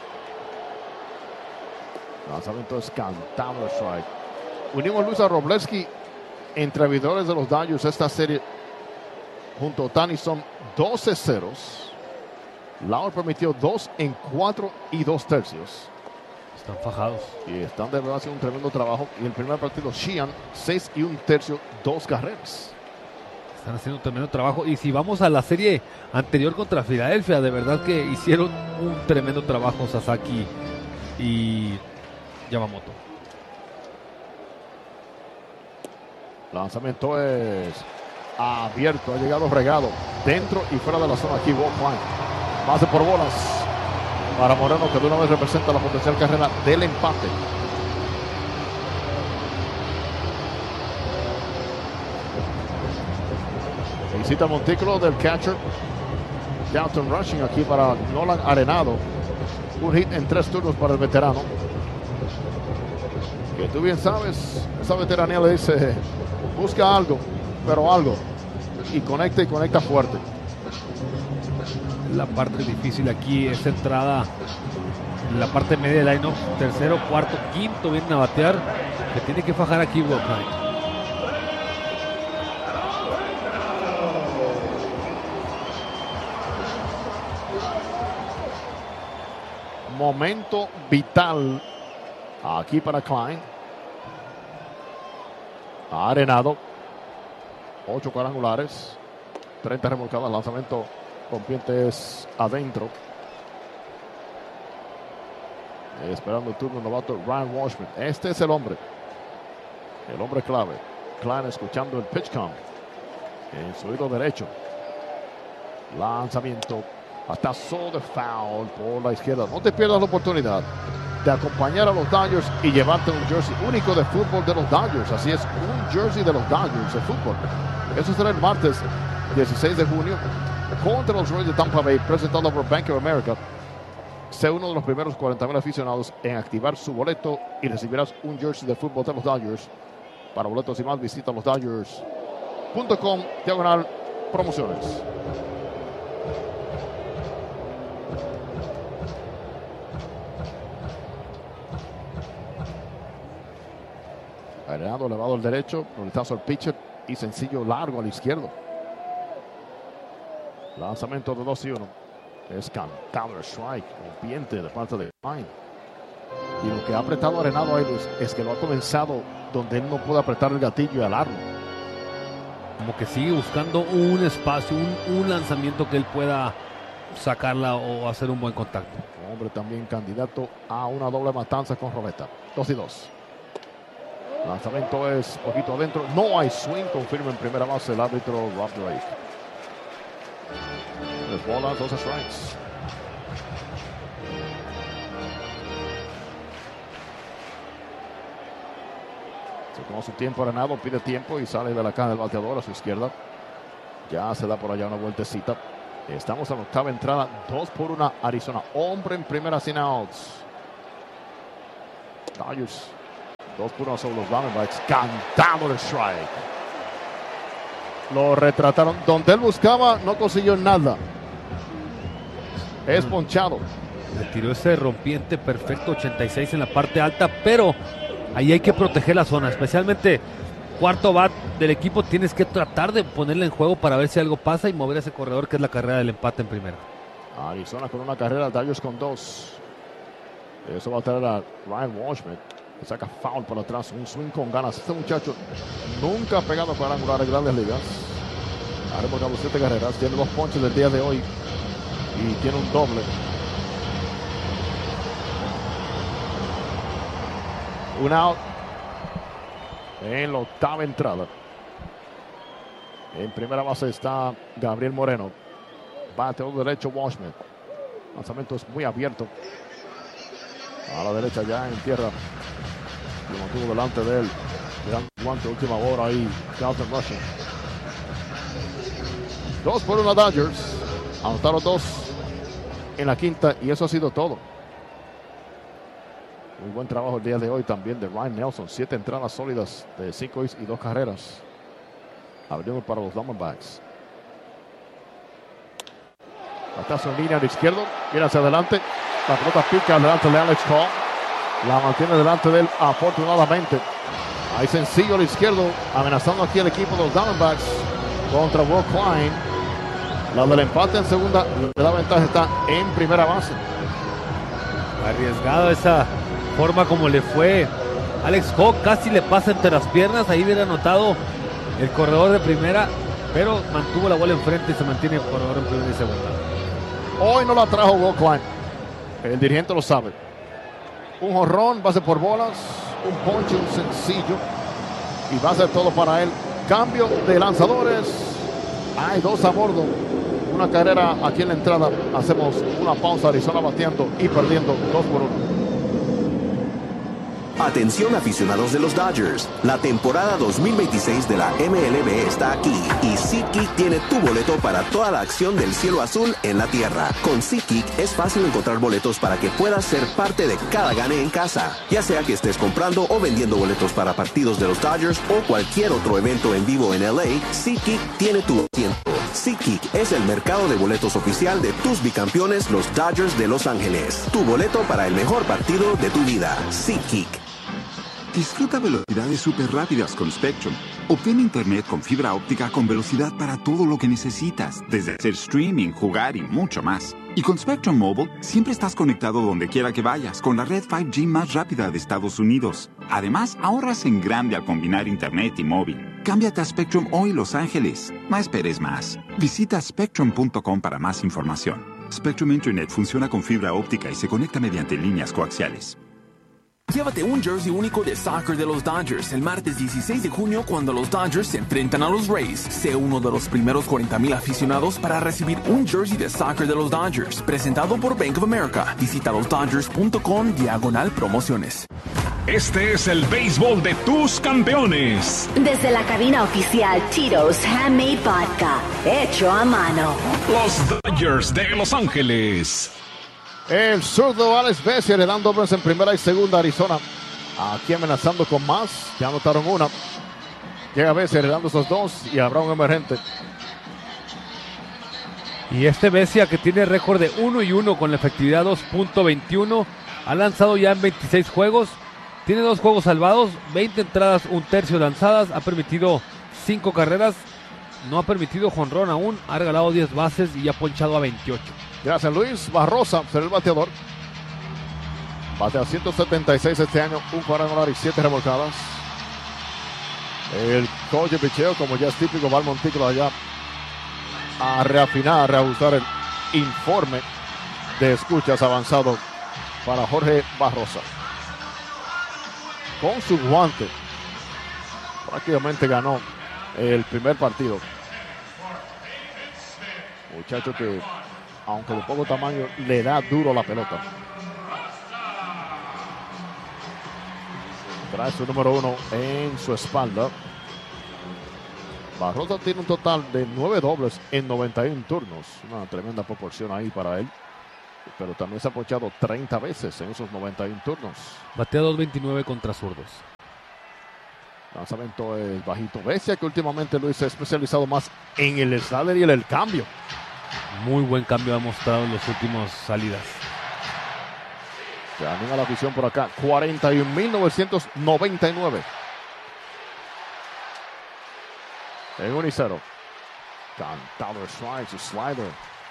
Lanzamiento es cantado strike. Unimos Luis a Robleski entre abridores de los Dodgers esta serie junto a Ohtani son 12 ceros. Lauer permitió 2 en 4 y 2 tercios. Están fajados. Y están de verdad haciendo un tremendo trabajo. Y el primer partido, Sheehan, 6 y 1 tercio, 2 carreras. Están haciendo un tremendo trabajo. Y si vamos a la serie anterior contra Filadelfia, de verdad que hicieron un tremendo trabajo Sasaki y Yamamoto. Lanzamiento es abierto, ha llegado regado dentro y fuera de la zona aquí. Will Klein, base por bolas para Moreno, que de una vez representa la potencial carrera del empate. Visita el montículo del catcher Downton Rushing aquí para Nolan Arenado. Un hit en 3 turnos para el veterano, que tú bien sabes, esa veteranía le dice: busca algo, pero algo, y conecta fuerte. La parte difícil aquí es entrada en la parte media del line-up, tercero, cuarto, quinto vienen a batear, que tiene que fajar aquí Will Klein. Momento vital aquí para Klein. Arenado, 8 cuadrangulares, 30 remolcadas, lanzamiento con pientes adentro. Esperando el turno novato Ryan Washburn. Este es el hombre clave. Klein escuchando el pitch count en su oído derecho. Lanzamiento batazo de foul por la izquierda. No te pierdas la oportunidad de acompañar a los Dodgers y llevarte un jersey único de fútbol de los Dodgers. Así es, un jersey de los Dodgers de fútbol. Eso será el martes 16 de junio contra los Rays de Tampa Bay, presentado por Bank of America. Sé uno de los primeros 40,000 aficionados en activar su boleto y recibirás un jersey de fútbol de los Dodgers. Para boletos y más, visita losdodgers.com/promociones. Arenado elevado al derecho, roletazo al pitcher y sencillo largo al izquierdo. Lanzamiento de 2-1. Es cantado strike, rompiente de parte de Klein. Y lo que ha apretado Arenado ahí es que lo ha comenzado donde él no puede apretar el gatillo y alarlo. Como que sigue buscando un espacio, un lanzamiento que él pueda sacarla o hacer un buen contacto. Hombre también candidato a una doble matanza con Rometa. 2-2. Lanzamiento es poquito adentro. No hay swing. Confirma en primera base el árbitro Rob Drake. 3 bolas, 2 strikes. Se toma su tiempo Arenado, pide tiempo y sale de la caja del bateador a su izquierda. Ya se da por allá una vueltecita. Estamos en la octava entrada, 2-1 Arizona. Hombre en primera sin outs. Dodgers 2-1 sobre los Diamondbacks. Cantado el strike. Lo retrataron. Donde él buscaba, no consiguió nada. Es ponchado. Le tiró ese rompiente perfecto, 86 en la parte alta, pero ahí hay que proteger la zona, especialmente cuarto bat del equipo. Tienes que tratar de ponerle en juego para ver si algo pasa y mover a ese corredor que es la carrera del empate en primera. Arizona con una carrera, Dodgers con 2. Eso va a traer a Ryan Washman. Le saca foul por atrás, un swing con ganas. Este muchacho nunca ha pegado cuadrangular en Grandes Ligas. Ha remolcado 7 carreras, tiene 2 ponches del día de hoy y tiene un doble. Un out en la octava entrada. En primera base está Gabriel Moreno. Bateador derecho Washman. Lanzamiento es muy abierto. A la derecha ya en tierra. Lo mantuvo delante de él. Gran guante, última hora ahí. Dalton Rushing. 2-1 Dodgers. Anotaron 2 en la quinta y eso ha sido todo. Muy buen trabajo el día de hoy también de Ryan Nelson. 7 entradas sólidas de 5 hits y 2 carreras. Abrimos para los Diamondbacks. Batazo en línea al izquierdo. Viene hacia adelante. La pelota pica delante de Alex Cole. La mantiene delante de él afortunadamente. Ahí sencillo al izquierdo. Amenazando aquí el equipo de los Diamondbacks contra Will Klein. La del empate en segunda. La ventaja está en primera base. Arriesgado esa forma como le fue. Alex Hawk casi le pasa entre las piernas. Ahí hubiera anotado el corredor de primera, pero mantuvo la bola enfrente y se mantiene el corredor en primera y segunda. Hoy no la trajo Will Klein. El dirigente lo sabe. Un jonrón, base por bolas, un ponche, un sencillo. Y va a ser todo para él. Cambio de lanzadores. Hay 2 a bordo. Una carrera aquí en la entrada. Hacemos una pausa. Arizona bateando y perdiendo 2-1. Atención aficionados de los Dodgers, la temporada 2026 de la MLB está aquí y SeatGeek tiene tu boleto para toda la acción del cielo azul en la tierra. Con SeatGeek es fácil encontrar boletos para que puedas ser parte de cada gane en casa, ya sea que estés comprando o vendiendo boletos para partidos de los Dodgers o cualquier otro evento en vivo en LA. SeatGeek tiene tu asiento. SeatGeek es el mercado de boletos oficial de tus bicampeones, los Dodgers de Los Ángeles. Tu boleto para el mejor partido de tu vida. SeatGeek. Disfruta velocidades súper rápidas con Spectrum. Obtén internet con fibra óptica con velocidad para todo lo que necesitas, desde hacer streaming, jugar y mucho más. Y con Spectrum Mobile, siempre estás conectado donde quiera que vayas, con la red 5G más rápida de Estados Unidos. Además, ahorras en grande al combinar internet y móvil. Cámbiate a Spectrum hoy, Los Ángeles. No esperes más. Visita spectrum.com para más información. Spectrum Internet funciona con fibra óptica y se conecta mediante líneas coaxiales. Llévate un jersey único de soccer de los Dodgers el martes 16 de junio cuando los Dodgers se enfrentan a los Rays. Sé uno de los primeros 40,000 aficionados para recibir un jersey de soccer de los Dodgers, presentado por Bank of America. Visita losdodgers.com/promociones. Este es el béisbol de tus campeones. Desde la cabina oficial Tito's Handmade Vodka, hecho a mano. Los Dodgers de Los Ángeles. El zurdo Alex Bessier le dan dobles en primera y segunda Arizona. Aquí amenazando con más. Ya anotaron una. Llega Bessier le dando esos 2 y habrá un emergente. Y este Bessier que tiene récord de 1-1 con la efectividad 2.21. Ha lanzado ya en 26 juegos. Tiene 2 juegos salvados, 20 entradas, 1/3 lanzadas. Ha permitido 5 carreras. No ha permitido jonrón aún. Ha regalado 10 bases y ha ponchado a 28. Gracias, Luis. Barrosa será el bateador. Batea 176 este año, un cuadrangular y 7 remolcadas. El coach de picheo, como ya es típico, va al montículo allá a reafinar, a reajustar el informe de escuchas avanzado para Jorge Barrosa. Con su guante, prácticamente ganó el primer partido. Muchacho que, aunque de poco tamaño, le da duro la pelota. Trae su número 1 en su espalda. Barrosa tiene un total de 9 dobles en 91 turnos. Una tremenda proporción ahí para él. Pero también se ha ponchado 30 veces en esos 91 turnos. Batea 2.29 contra zurdos. Lanzamiento es bajito. Bestia, que últimamente Luis se ha especializado más en el slider y en el cambio. Muy buen cambio ha mostrado en las últimas salidas. Se anima la afición por acá. 41.999. En 1 y 0. Cantado strike, su slider.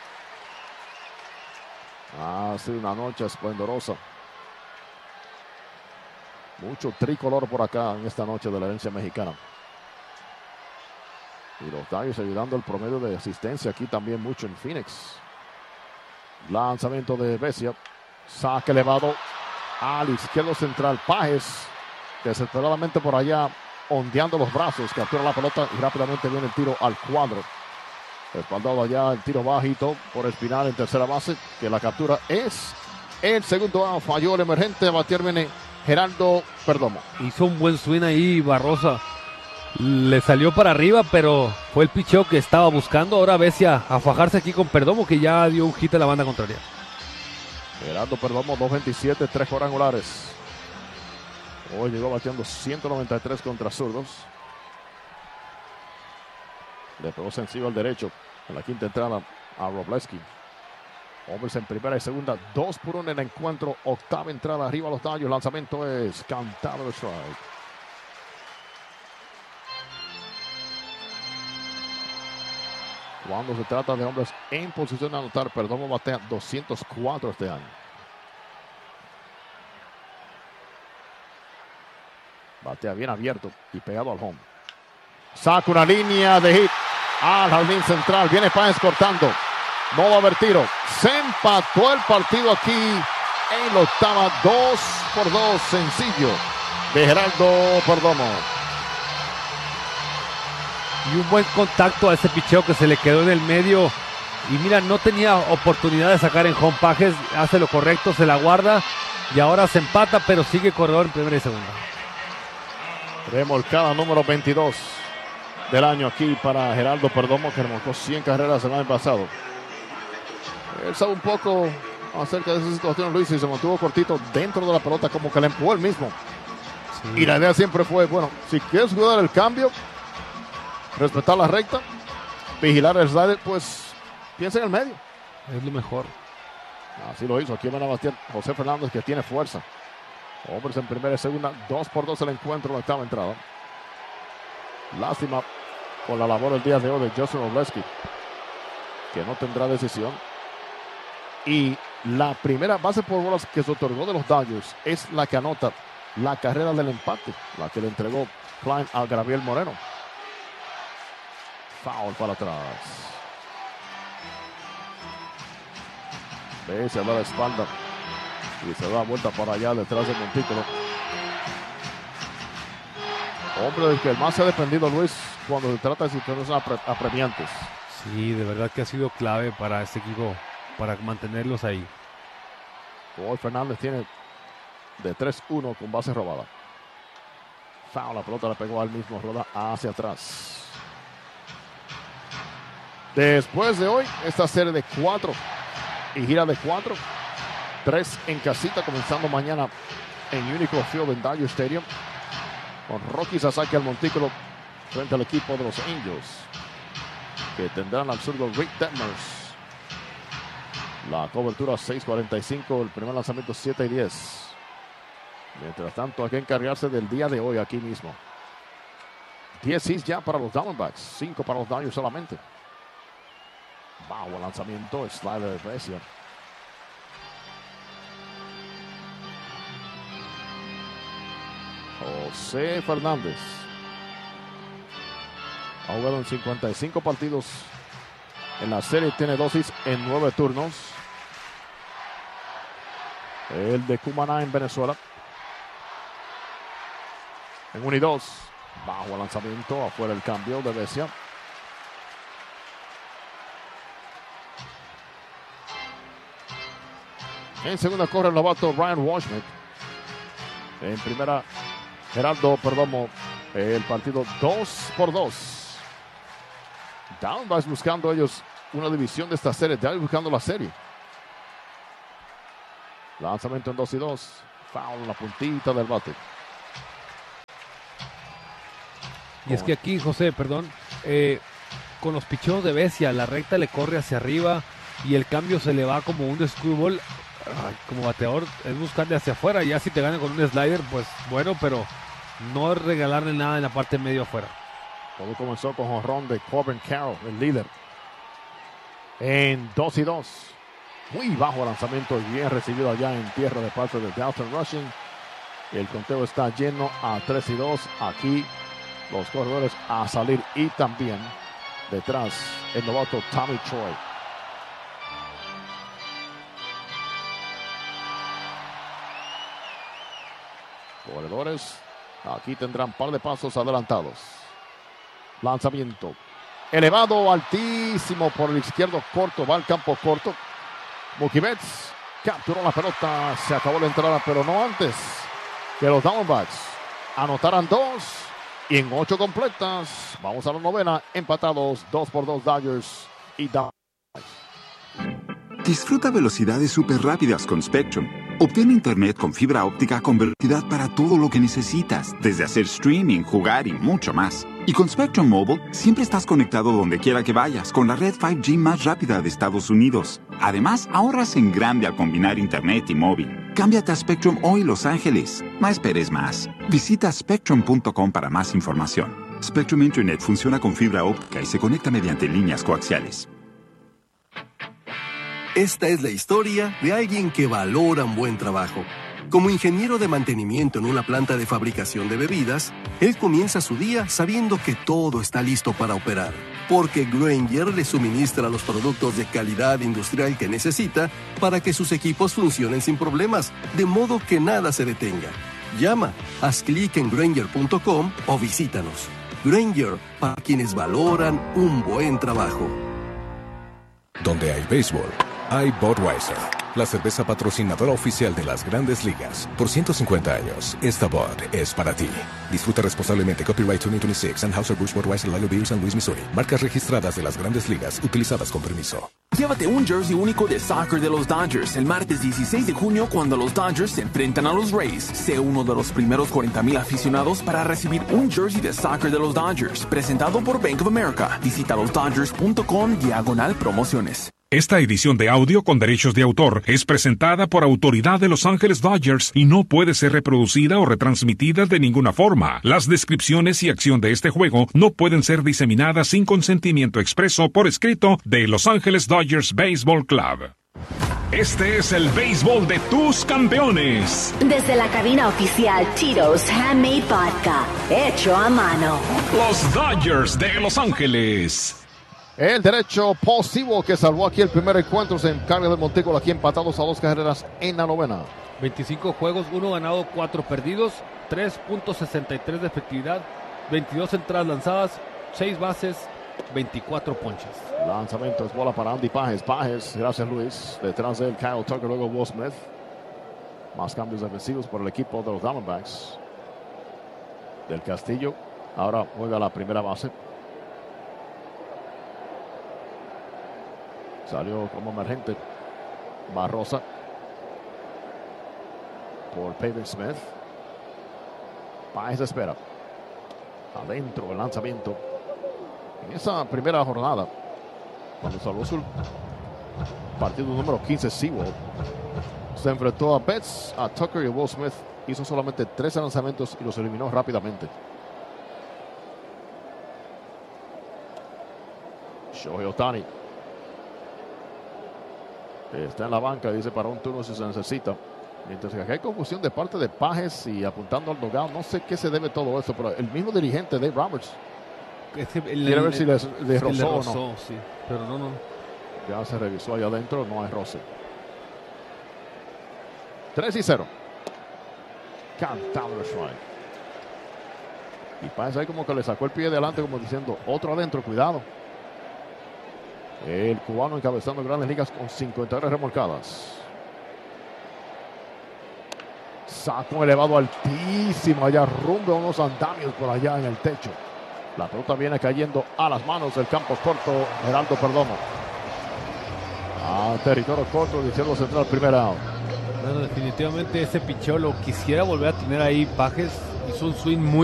Ha sido una noche esplendorosa. Mucho tricolor por acá en esta noche de la herencia mexicana. Y los Dodgers ayudando el promedio de asistencia aquí también mucho en Phoenix. Lanzamiento de Bessia. Saque elevado al izquierdo central. Páez desesperadamente por allá ondeando los brazos. Captura la pelota y rápidamente viene el tiro al cuadro. Respaldado allá el tiro bajito por Espinal en tercera base. Que la captura es el segundo out. Falló el emergente. Batear viene Geraldo Perdomo. Hizo un buen swing ahí Barrosa. Le salió para arriba, pero fue el picheo que estaba buscando. Ahora Bessia a fajarse aquí con Perdomo, que ya dio un hit a la banda contraria. Geraldo Perdomo, 2.27, 3 cuadrangulares. Hoy llegó bateando 193 contra zurdos. Le pegó sencillo al derecho en la quinta entrada a Wroblewski. Hombres en primera y segunda, 2-1 en el encuentro. Octava entrada arriba a los Dodgers. Lanzamiento es cantado de strike. Cuando se trata de hombres en posición de anotar, Perdomo batea 204 este año. Batea bien abierto y pegado al home. Saca una línea de hit al jardín central. Viene Páez cortando. No va a haber tiro. Se empató el partido aquí en la octava. 2-2 sencillo de Geraldo Perdomo. Y un buen contacto a ese picheo que se le quedó en el medio. Y mira, no tenía oportunidad de sacar en home. Páez hace lo correcto, se la guarda. Y ahora se empata, pero sigue corredor en primera y segunda. Remolcada número 22 del año aquí para Geraldo Perdomo, que remolcó 100 carreras el año pasado. Él sabe un poco acerca de esa situación, Luis, y se mantuvo cortito dentro de la pelota, como que le empujó él mismo. Sí. Y la idea siempre fue, bueno, si quieres jugar el cambio, respetar la recta, vigilar el slider, pues piensa en el medio. Es lo mejor. Así lo hizo. Aquí van a batear José Fernández, que tiene fuerza. Hombres en primera y segunda, 2-2 el encuentro, la octava entrada. Lástima por la labor el día de hoy de Justin Wroblewski, que no tendrá decisión. Y la primera base por bolas que se otorgó de los Dodgers es la que anota la carrera del empate, la que le entregó Klein a Gabriel Moreno. Foul para atrás. Se da la espalda y se da vuelta para allá detrás del montículo. Hombre del que más se ha dependido, Luis, cuando se trata de situaciones apremiantes. Sí, de verdad que ha sido clave para este equipo, para mantenerlos ahí. Hoy Fernández tiene de 3-1 con base robada. Foul, la pelota la pegó al mismo, roda hacia atrás. Después de hoy, esta serie de 4 y gira de 4. 3 en casita, comenzando mañana en Unico Field en Dodger Stadium, con Rocky Sasaki al montículo frente al equipo de los Angels, que tendrán al zurdo Rick Detmers. La cobertura 6:45, el primer lanzamiento 7-10. Mientras tanto, hay que encargarse del día de hoy aquí mismo. 10 hits ya para los Diamondbacks, 5 para los Dodgers solamente. Bajo lanzamiento, slider de Bessia. José Fernández ha jugado en 55 partidos en la serie, tiene 2 hits en 9 turnos. El de Cumaná en Venezuela. En 1 y 2. Bajo el lanzamiento, afuera el cambio de Vesia. En segunda corre el novato Ryan Washmith. En primera, Gerardo Perdomo. El partido 2-2. Diamondbacks buscando ellos una división de esta serie. Diamondbacks buscando la serie. Lanzamiento en 2 y 2. Foul en la puntita del bate. Y es que aquí, José, perdón, con los picheos de Vesia, la recta le corre hacia arriba y el cambio se le va como un screwball. Como bateador es buscarle hacia afuera. Ya si te ganan con un slider, pues bueno, pero no es regalarle nada en la parte medio afuera. Todo comenzó con jonrón de Corbin Carroll, el líder. En 2 y 2. Muy bajo el lanzamiento, bien recibido allá en tierra de parte de Dalton Rushing. El conteo está lleno a 3 y 2. Aquí los corredores a salir y también detrás el novato Tommy Troy. Corredores aquí tendrán par de pasos adelantados. Lanzamiento elevado, altísimo por el izquierdo, corto, va al campo corto. Mookie Betts capturó la pelota, se acabó la entrada, pero no antes que los Diamondbacks anotaran 2 y en 8 completas. Vamos a la novena, empatados 2-2 Dodgers y Diamondbacks. Disfruta velocidades súper rápidas con Spectrum. Obtén internet con fibra óptica con velocidad para todo lo que necesitas, desde hacer streaming, jugar y mucho más. Y con Spectrum Mobile, siempre estás conectado donde quiera que vayas con la red 5G más rápida de Estados Unidos. Además, ahorras en grande al combinar internet y móvil. Cámbiate a Spectrum hoy, Los Ángeles. No esperes más. Visita spectrum.com para más información. Spectrum Internet funciona con fibra óptica y se conecta mediante líneas coaxiales. Esta es la historia de alguien que valora un buen trabajo. Como ingeniero de mantenimiento en una planta de fabricación de bebidas, él comienza su día sabiendo que todo está listo para operar, porque Grainger le suministra los productos de calidad industrial que necesita para que sus equipos funcionen sin problemas, de modo que nada se detenga. Llama, haz clic en Grainger.com o visítanos. Grainger, para quienes valoran un buen trabajo. Donde hay béisbol, hay Budweiser, la cerveza patrocinadora oficial de las Grandes Ligas. Por 150 años, esta Bud es para ti. Disfruta responsablemente. Copyright 2026, Anheuser-Busch Budweiser Lager Beer, San Luis, Missouri. Marcas registradas de las Grandes Ligas, utilizadas con permiso. Llévate un jersey único de soccer de los Dodgers el martes 16 de junio cuando los Dodgers se enfrentan a los Rays. Sé uno de los primeros 40,000 aficionados para recibir un jersey de soccer de los Dodgers, presentado por Bank of America. Visita losdodgers.com/promociones. Esta edición de audio con derechos de autor es presentada por Autoridad de Los Ángeles Dodgers y no puede ser reproducida o retransmitida de ninguna forma. Las descripciones y acción de este juego no pueden ser diseminadas sin consentimiento expreso por escrito de Los Ángeles Dodgers Baseball Club. Este es el béisbol de tus campeones. Desde la cabina oficial Tito's Handmade Vodka, hecho a mano. Los Dodgers de Los Ángeles. El derecho positivo que salvó aquí el primer encuentro se encarga del Montículo, aquí empatados a 2 carreras en la novena. 25 juegos, 1 ganado, 4 perdidos, 3.63 de efectividad, 22 entradas lanzadas, 6 bases, 24 ponches. Lanzamiento es bola para Andy Pages. Pages, gracias Luis. Detrás de él Kyle Tucker, luego Will Smith. Más cambios defensivos por el equipo de los Diamondbacks. Del Castillo ahora juega la primera base. Salió como emergente Barrosa por Pavin Smith. Páez espera. Adentro el lanzamiento. En esa primera jornada, cuando salvó su partido número 15, Sewell se enfrentó a Betts, a Tucker y a Will Smith. Hizo solamente 13 lanzamientos y los eliminó rápidamente. Shohei Ohtani está en la banca, dice para un turno si se necesita. Mientras que acá hay confusión de parte de Pages y apuntando al dugout. No sé qué se debe todo eso, pero el mismo dirigente, Dave Roberts, quiere ver si le rozó o no. Sí, pero no. Ya se revisó allá adentro, no hay roce. 3-0. Cantado el strike. Y Pages ahí como que le sacó el pie de adelante, como diciendo, otro adentro, cuidado. El cubano encabezando grandes ligas con 53 remolcadas. Saco elevado altísimo allá, rumbo a unos andamios por allá en el techo. La pelota viene cayendo a las manos del campo corto, Geraldo Perdomo. A territorio corto, diciendo central, primera out. Bueno, definitivamente ese picheo lo quisiera volver a tener ahí. Pages hizo un swing muy